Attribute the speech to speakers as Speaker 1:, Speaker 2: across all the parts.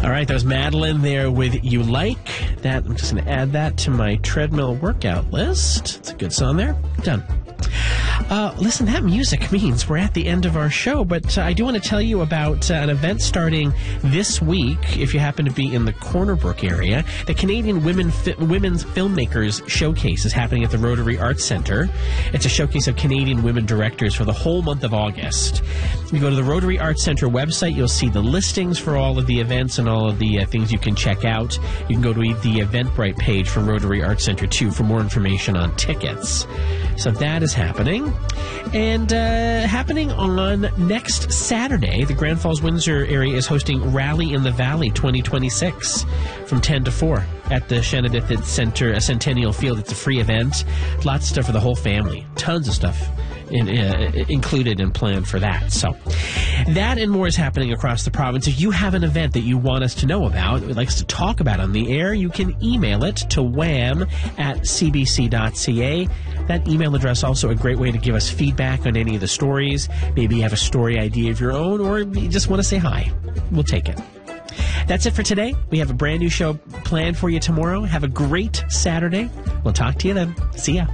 Speaker 1: All right, that was Madeline there with You Like. That I'm just going to add that to my treadmill workout list. It's a good song there. Done. Listen, that music means we're at the end of our show, but I do want to tell you about an event starting this week, if you happen to be in the Corner Brook area. The Canadian Women's Filmmakers Showcase is happening at the Rotary Arts Centre. It's a showcase of Canadian women directors for the whole month of August. If you go to the Rotary Arts Centre website, you'll see the listings for all of the events and all of the things you can check out. You can go to the Eventbrite page for Rotary Arts Centre, too, for more information on tickets. So that is happening. And happening on next Saturday, the Grand Falls Windsor area is hosting Rally in the Valley 2026 from 10 to 4 at the Shenandoah Center, Centennial Field. It's a free event. Lots of stuff for the whole family. Tons of stuff included and planned for that. So that and more is happening across the province. If you have an event that you want us to know about, would like us to talk about on the air, you can email it to wham@cbc.ca. That email address also a great way to give us feedback on any of the stories. Maybe you have a story idea of your own, or you just want to say hi. We'll take it. That's it for today. We have a brand new show planned for you tomorrow. Have a great Saturday. We'll talk to you then. See ya.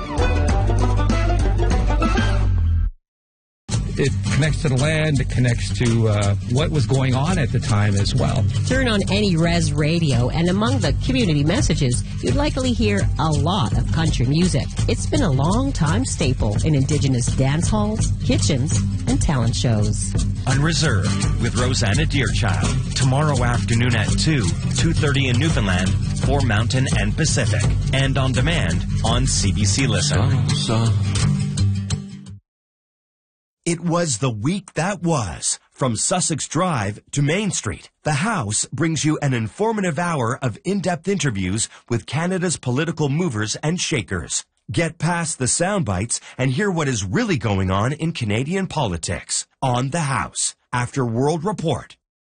Speaker 2: It connects to the land. It connects to what was going on at the time as well.
Speaker 3: Turn on any res radio, and among the community messages, you'd likely hear a lot of country music. It's been a long-time staple in Indigenous dance halls, kitchens, and talent shows.
Speaker 4: Unreserved with Rosanna Deerchild. Tomorrow afternoon at 2:30 in Newfoundland for Mountain and Pacific. And on demand on CBC Listen.
Speaker 5: It was the week that was. From Sussex Drive to Main Street, The House brings you an informative hour of in-depth interviews with Canada's political movers and shakers. Get past the sound bites and hear what is really going on in Canadian politics on The House after World Report.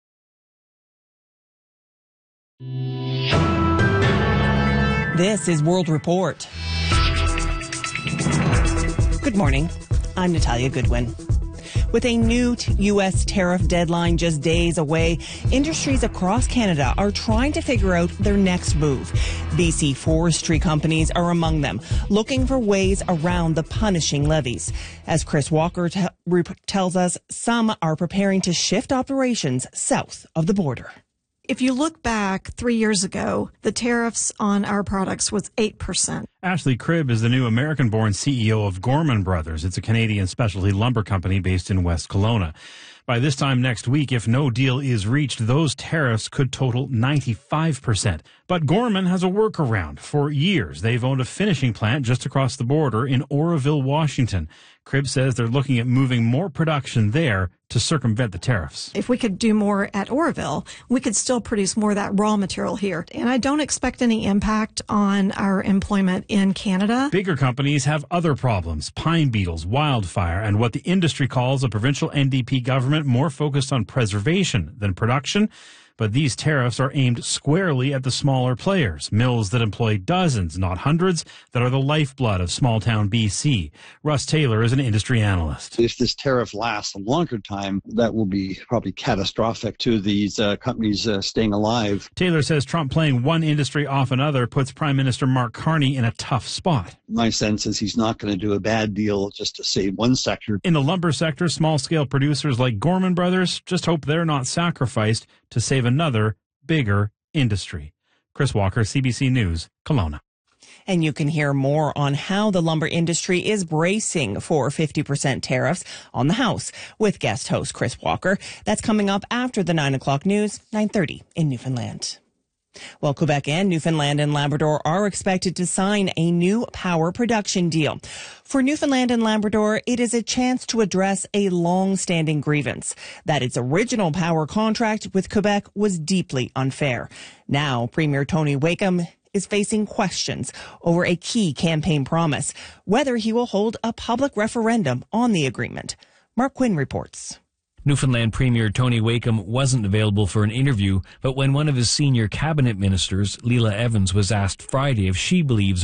Speaker 6: This is World Report. Good morning. I'm Natalia Goodwin. With a new U.S. tariff deadline just days away, industries across Canada are trying to figure out their next move. BC forestry companies are among them, looking for ways around the punishing levies. As Chris Walker tells us, some are preparing to shift operations south of the border.
Speaker 7: If you look back 3 years ago, the tariffs on our products was 8%.
Speaker 8: Ashley Cribb is the new American-born CEO of Gorman Brothers. It's a Canadian specialty lumber company based in West Kelowna. By this time next week, if no deal is reached, those tariffs could total 95%. But Gorman has a workaround. For years, they've owned a finishing plant just across the border in Oroville, Washington. Cribb says they're looking at moving more production there to circumvent the tariffs.
Speaker 7: If we could do more at Oroville, we could still produce more of that raw material here. And I don't expect any impact on our employment in Canada.
Speaker 8: Bigger companies have other problems: pine beetles, wildfire, and what the industry calls a provincial NDP government more focused on preservation than production. But these tariffs are aimed squarely at the smaller players, mills that employ dozens, not hundreds, that are the lifeblood of small-town BC. Russ Taylor is an industry analyst.
Speaker 9: If this tariff lasts a longer time, that will be probably catastrophic to these companies staying alive.
Speaker 8: Taylor says Trump playing one industry off another puts Prime Minister Mark Carney in a tough spot.
Speaker 9: My sense is he's not going to do a bad deal just to save one sector.
Speaker 8: In the lumber sector, small-scale producers like Gorman Brothers just hope they're not sacrificed to save another, bigger industry. Chris Walker, CBC News, Kelowna.
Speaker 6: And you can hear more on how the lumber industry is bracing for 50% tariffs on the House with guest host Chris Walker. That's coming up after the 9 o'clock news, 9:30 in Newfoundland. Well, Quebec and Newfoundland and Labrador are expected to sign a new power production deal. For Newfoundland and Labrador, it is a chance to address a long-standing grievance that its original power contract with Quebec was deeply unfair. Now, Premier Tony Wakeham is facing questions over a key campaign promise, whether he will hold a public referendum on the agreement. Mark Quinn reports.
Speaker 10: Newfoundland Premier Tony Wakeham wasn't available for an interview, but when one of his senior cabinet ministers, Leela Evans, was asked Friday if she believes